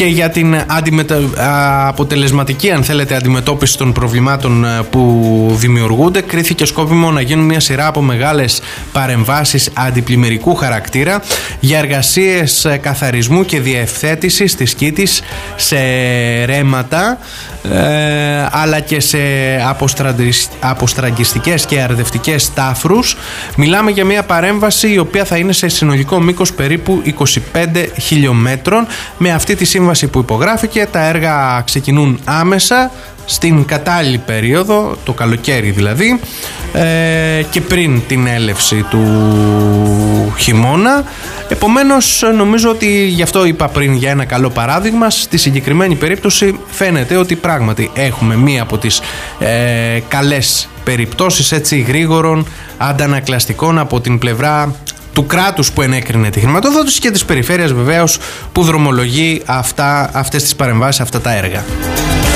και για την αποτελεσματική, αν θέλετε, αντιμετώπιση των προβλημάτων που δημιουργούνται, κρίθηκε σκόπιμο να γίνουν μια σειρά από μεγάλες παρεμβάσεις αντιπλημμυρικού χαρακτήρα για εργασίες καθαρισμού και διευθέτησης της Κήτης σε ρέματα, αλλά και σε αποστραγγιστικές και αρδευτικές τάφρους. Μιλάμε για μια παρέμβαση η οποία θα είναι σε συνολικό μήκος περίπου 25 χιλιόμετρων. Με αυτή τη σύμβαση που υπογράφηκε, τα έργα ξεκινούν άμεσα στην κατάλληλη περίοδο, το καλοκαίρι δηλαδή, και πριν την έλευση του χειμώνα. Επομένως, νομίζω ότι γι' αυτό είπα πριν για ένα καλό παράδειγμα. Στη συγκεκριμένη περίπτωση φαίνεται ότι πράγματι έχουμε μία από τις καλές περιπτώσεις έτσι γρήγορων αντανακλαστικών από την πλευρά του κράτους που ενέκρινε τη χρηματοδότηση και της περιφέρειας βεβαίως που δρομολογεί αυτές τις παρεμβάσεις, αυτά τα έργα.